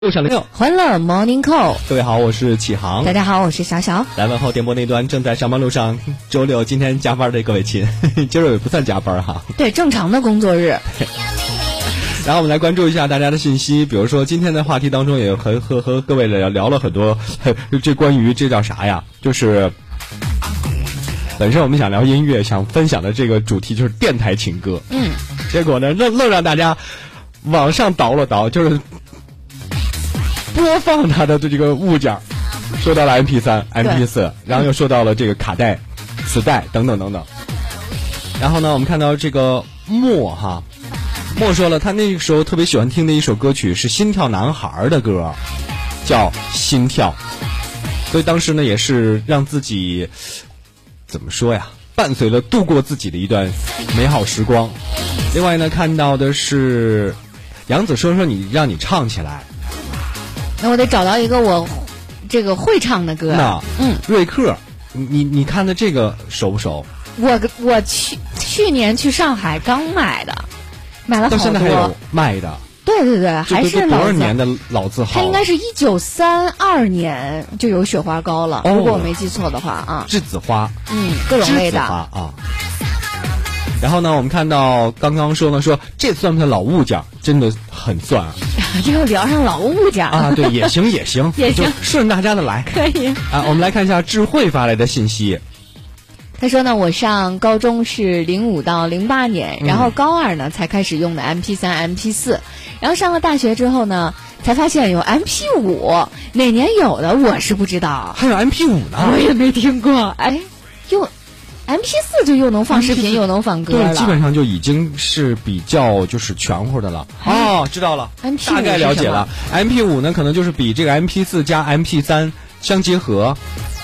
路上的欢乐 Morning Call， 各位好，我是启航。 大家好，我是小小。 来问候电波那端正在上班路上，周六今天加班的各位亲，今儿也不算加班哈。 对，正常的工作日。 然后我们来关注一下大家的信息，比如说今天的话题当中也和各位聊了很多，这关于这叫啥呀？就是本身我们想聊音乐，想分享的这个主题就是电台情歌。结果呢，愣让大家往上倒了倒，就是播放它的这个物件，说到了 MP3、MP4， 然后又说到了这个卡带、磁带等等等等。然后呢，我们看到这个莫说了，他那个时候特别喜欢听的一首歌曲是心跳男孩的歌，叫心跳。所以当时呢，也是让自己怎么说呀，伴随了度过自己的一段美好时光。另外呢，看到的是杨子说你让你唱起来。 那我得找到一个我这个会唱的歌。 瑞克，你看的这个熟不熟？ 我去年去上海刚买的，买了好多。 到现在还有卖的。 对，还是多少年的老字号？ 它应该是1932年就有雪花膏了，如果我没记错的话啊。 栀子花， 各种类的栀子花啊。然后呢，我们看到刚刚说这算不算老物件？真的很算啊。 又聊上老物件啊，对，也行， 也行， 就顺大家的来， 可以啊。我们来看一下智慧发来的信息。 他说呢，我上高中是05到08年，然后高2呢才开始用的 MP3、MP4， 然后上了大学之后呢，才发现有 MP5， 哪年有的我是不知道。 还有 MP5 呢？ 我也没听过。又 MP4 就又能放视频又能放歌了， 对，基本上就已经是比较就是全乎的了。知道了，大概了解了。MP5 呢，可能就是比这个 MP4 加 MP3 相结合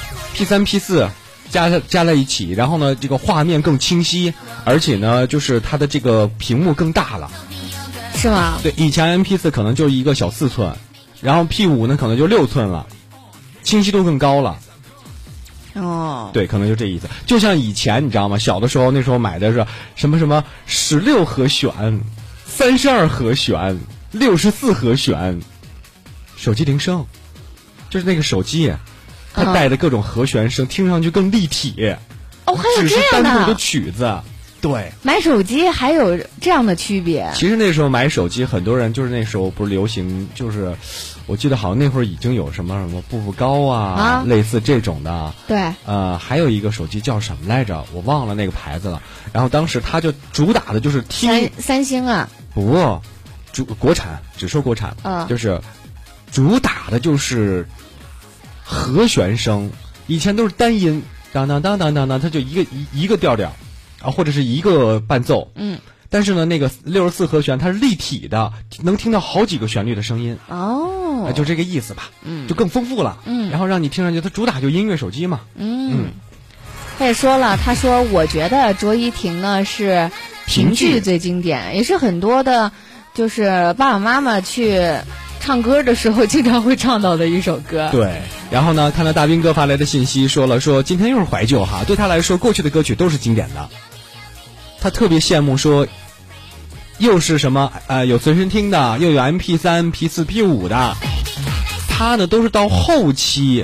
，P3、P4 加在一起，然后呢，这个画面更清晰，而且呢，就是它的这个屏幕更大了， 是吗？ 对，以前 MP4 可能就一个小4寸，然后 P5 呢可能就6寸了，清晰度更高了。对，可能就这意思。就像以前你知道吗？小的时候那时候买的是什么16和弦、32和弦、64和弦，手机铃声，就是那个手机，它带的各种和弦声，听上去更立体。 还有只是这样的单独的曲子。对， 买手机还有这样的区别。 其实那时候买手机，很多人就是那时候不是流行，就是我记得好像那会儿已经有什么步步高啊，类似这种的。 对， 还有一个手机叫什么来着？我忘了那个牌子了。然后当时他就主打的就是听三星啊， 不，国产，只说国产，就是主打的就是和弦声。以前都是单音，当当当当当当，它就一个调调。或者是一个伴奏，但是呢，那个64和弦它是立体的，能听到好几个旋律的声音。就这个意思吧，就更丰富了。然后让你听上去，它主打就音乐手机嘛。 他也说了，他说我觉得卓依婷呢是评剧最经典，也是很多的，就是爸爸妈妈去唱歌的时候经常会唱到的一首歌。 对，然后呢，看到大兵哥发来的信息，说今天又是怀旧哈，对他来说过去的歌曲都是经典的。他特别羡慕说，又是什么有随身听的，又有 MP3、P4、P5 的，他呢都是到后期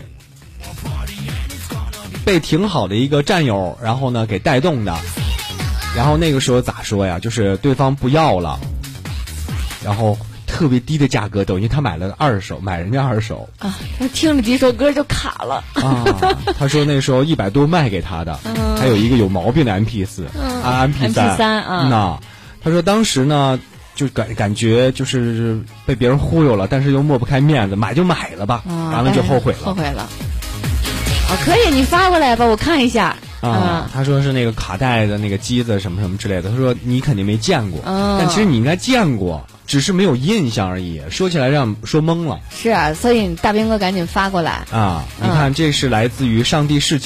被挺好的一个战友，然后呢给带动的。然后那个时候咋说呀？就是对方不要了，然后特别低的价格，等于他买了二手，买人家二手啊。他听了几首歌就卡了啊。他说那时候100多卖给他的，还有一个有毛病的 MP3 啊。他说当时呢就感觉就是被别人忽悠了，但是又抹不开面子，买就买了吧，完了就后悔了。 可以，你发过来吧，我看一下。 他说是那个卡带的那个机子什么什么之类的，他说你肯定没见过，但其实你应该见过，只是没有印象而已。说起来让说懵了。 是啊，所以大兵哥赶紧发过来啊！你看，这是来自于上帝视角。